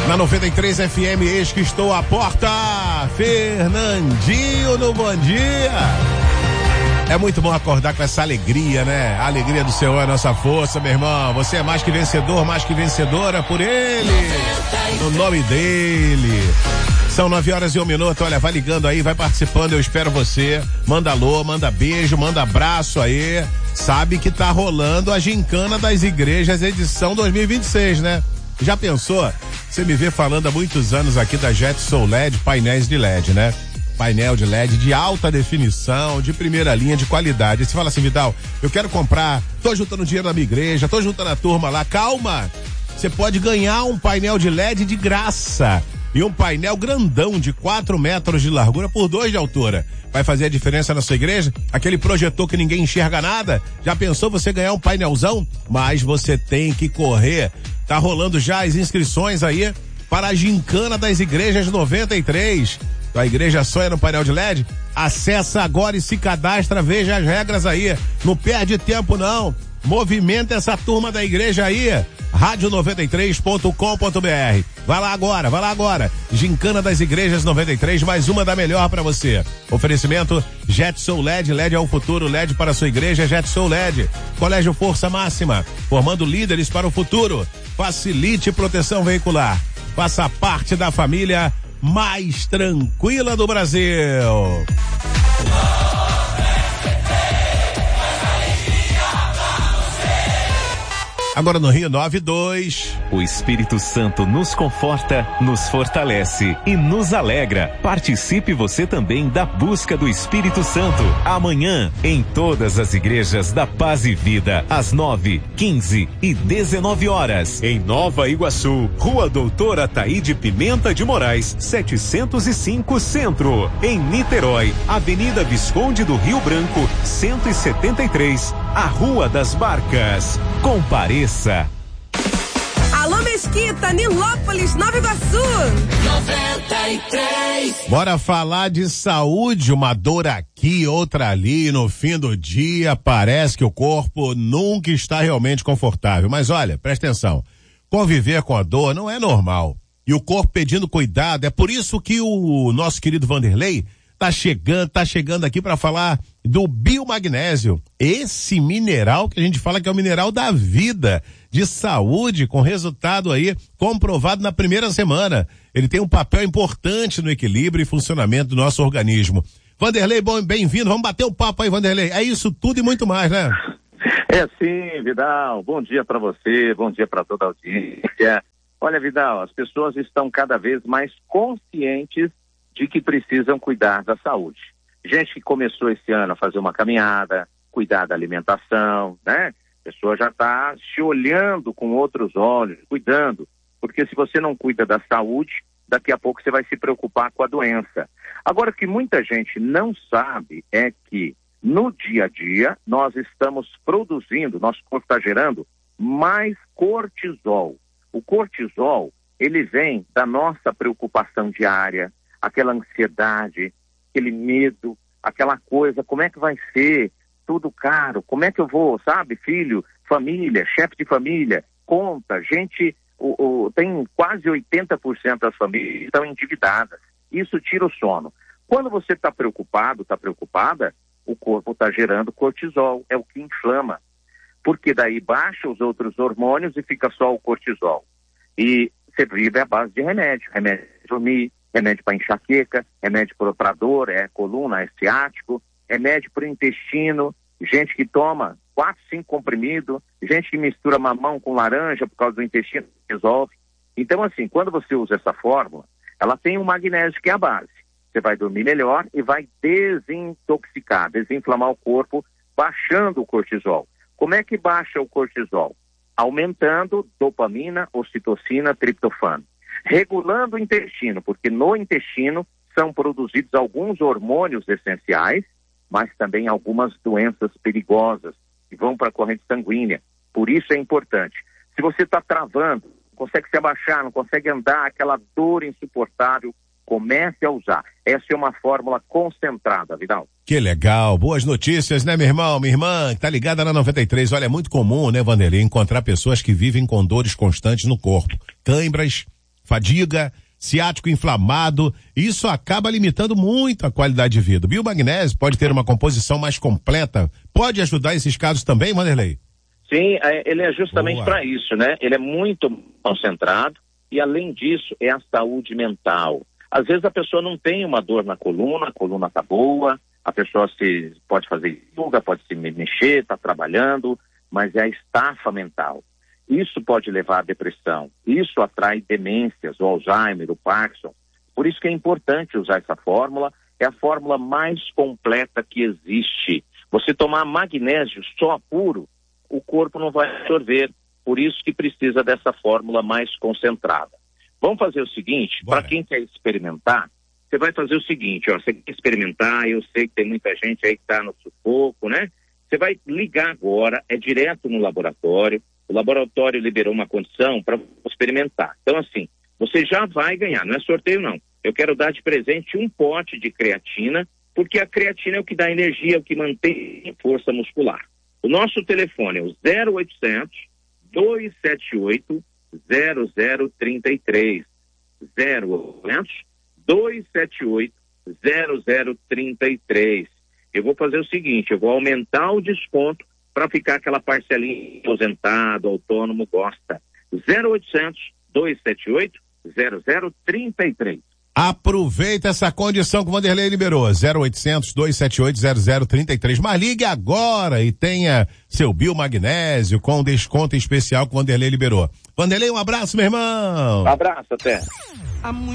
Na 93 FM, eis que estou à porta. Fernandinho no Bom Dia. É muito bom acordar com essa alegria, né? A alegria do Senhor é a nossa força, meu irmão. Você é mais que vencedor, mais que vencedora por Ele. No nome dEle. São 9h01. Olha, vai ligando aí, vai participando, eu espero você. Manda alô, manda beijo, manda abraço aí. Sabe que tá rolando a Gincana das Igrejas, edição 2026, né? Já pensou? Você me vê falando há muitos anos aqui da Jetson LED, painéis de LED, né? Painel de LED de alta definição, de primeira linha, de qualidade. Você fala assim, Vidal, eu quero comprar, tô juntando dinheiro na minha igreja, tô juntando a turma lá. Calma! Você pode ganhar um painel de LED de graça. E um painel grandão de 4 metros de largura por 2 de altura. Vai fazer a diferença na sua igreja? Aquele projetor que ninguém enxerga nada? Já pensou você ganhar um painelzão? Mas você tem que correr. Tá rolando já as inscrições aí para a Gincana das Igrejas 93. A igreja sonha no painel de LED? Acessa agora e se cadastra, veja as regras aí. Não perde tempo não. Movimenta essa turma da igreja aí. radio93.com.br. Vai lá agora. Gincana das Igrejas 93, mais uma da melhor pra você. Oferecimento Jetson LED, LED é o futuro, LED para a sua igreja, Jetson LED. Colégio Força Máxima, formando líderes para o futuro. Facilite proteção veicular. Faça parte da família mais tranquila do Brasil. Agora no Rio 92. O Espírito Santo nos conforta, nos fortalece e nos alegra. Participe você também da busca do Espírito Santo. Amanhã, em todas as igrejas da Paz e Vida, às 9, 15 e 19 horas. Em Nova Iguaçu, Rua Doutor Ataíde Pimenta de Moraes, 705 Centro. Em Niterói, Avenida Visconde do Rio Branco, 173, a Rua das Barcas. Compareça. Alô Mesquita, Nilópolis, Nova Iguaçu. 93. Bora falar de saúde, uma dor aqui, outra ali, no fim do dia parece que o corpo nunca está realmente confortável. Mas olha, presta atenção, conviver com a dor não é normal. E o corpo pedindo cuidado, é por isso que o nosso querido Vanderlei tá chegando aqui para falar do biomagnésio, esse mineral que a gente fala que é o mineral da vida, de saúde, com resultado aí comprovado na primeira semana. Ele tem um papel importante no equilíbrio e funcionamento do nosso organismo. Vanderlei, bem-vindo, vamos bater um papo aí, Vanderlei. É isso tudo e muito mais, né? É sim, Vidal, bom dia para você, bom dia para toda a audiência. Olha, Vidal, as pessoas estão cada vez mais conscientes de que precisam cuidar da saúde. Gente que começou esse ano a fazer uma caminhada, cuidar da alimentação, né? A pessoa já está se olhando com outros olhos, cuidando, porque se você não cuida da saúde, daqui a pouco você vai se preocupar com a doença. Agora, o que muita gente não sabe é que no dia a dia nós estamos produzindo, nosso corpo está gerando mais cortisol. O cortisol, ele vem da nossa preocupação diária, aquela ansiedade, aquele medo, aquela coisa, como é que vai ser? Tudo caro, como é que eu vou, sabe? Filho, família, chefe de família, conta, gente, tem quase 80% das famílias estão endividadas. Isso tira o sono. Quando você está preocupado, está preocupada, o corpo está gerando cortisol, é o que inflama. Porque daí baixa os outros hormônios e fica só o cortisol. E você vive à base de remédio para dormir, remédio para enxaqueca, remédio para dor, coluna, ciático, remédio para o intestino, gente que toma 4, 5 comprimidos, gente que mistura mamão com laranja por causa do intestino, resolve. Então, assim, quando você usa essa fórmula, ela tem um magnésio que é a base. Você vai dormir melhor e vai desintoxicar, desinflamar o corpo, baixando o cortisol. Como é que baixa o cortisol? Aumentando dopamina, ocitocina, triptofano. Regulando o intestino, porque no intestino são produzidos alguns hormônios essenciais, mas também algumas doenças perigosas que vão para a corrente sanguínea. Por isso é importante. Se você está travando, não consegue se abaixar, não consegue andar, aquela dor insuportável, comece a usar. Essa é uma fórmula concentrada, Vidal. Que legal, boas notícias, né, meu irmão, minha irmã, tá ligada na 93. Olha, é muito comum, né, Vanderlei, encontrar pessoas que vivem com dores constantes no corpo, cãibras, fadiga, ciático inflamado, isso acaba limitando muito a qualidade de vida. O biomagnésio pode ter uma composição mais completa, pode ajudar esses casos também, Wanderlei? Sim, ele é justamente para isso, né? Ele é muito concentrado e, além disso, é a saúde mental. Às vezes a pessoa não tem uma dor na coluna, a coluna tá boa, a pessoa pode fazer yoga, pode se mexer, tá trabalhando, mas é a estafa mental. Isso pode levar à depressão, isso atrai demências, o Alzheimer, o Parkinson. Por isso que é importante usar essa fórmula, é a fórmula mais completa que existe. Você tomar magnésio só puro, o corpo não vai absorver, por isso que precisa dessa fórmula mais concentrada. Vamos fazer o seguinte, para quem quer experimentar, você vai fazer o seguinte, ó, você quer experimentar, eu sei que tem muita gente aí que está no sufoco, né? Você vai ligar agora, é direto no laboratório, o laboratório liberou uma condição para experimentar. Então, assim, você já vai ganhar, não é sorteio não. Eu quero dar de presente um pote de creatina, porque a creatina é o que dá energia, é o que mantém força muscular. O nosso telefone é o 0800 278 0033. 0800 278 0033. Eu vou fazer o seguinte, eu vou aumentar o desconto para ficar aquela parcelinha aposentado, autônomo, gosta. 0800 278 0033. Aproveita essa condição que o Wanderlei liberou, 0800 278 0033. Mas ligue agora e tenha seu biomagnésio com desconto especial que o Wanderlei liberou. Wanderlei, um abraço, meu irmão. Um abraço, até.